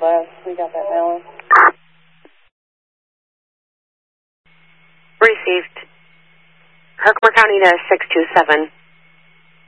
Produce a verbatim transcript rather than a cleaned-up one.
Southwest. We got that now. Received. Herkimer County to six two seven.